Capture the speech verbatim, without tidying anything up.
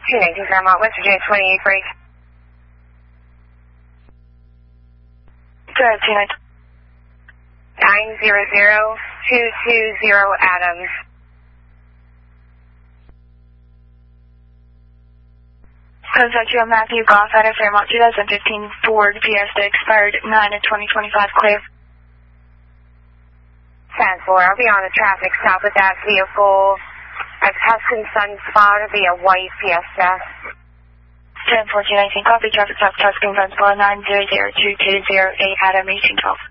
two nineteen Fairmont, West Virginia, twenty-eight break. Go ahead, two nineteen. nine zero zero two two zero Adams. Contact you on Matthew Goff out of Fairmont twenty fifteen Ford Fiesta expired nine of twenty twenty-five clear. ten four, I'll be on the traffic stop with that vehicle. I've Tuscan Sunspot, it'll be a white Fiesta. ten four two nineteen, copy traffic stop Tuscan Sunspot nine zero zero two two zero eight Adam eighteen twelve.